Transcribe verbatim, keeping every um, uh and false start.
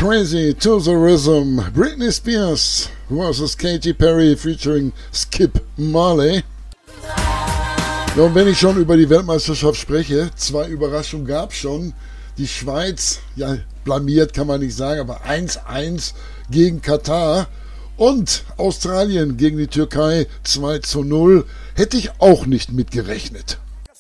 Crazy to the Rhythm, Britney Spears versus Katy Perry featuring Skip Marley. Ja, und wenn ich schon über die Weltmeisterschaft spreche, zwei Überraschungen gab es schon. Die Schweiz, ja, blamiert kann man nicht sagen, aber eins eins gegen Katar und Australien gegen die Türkei zwei zu null. Hätte ich auch nicht mitgerechnet.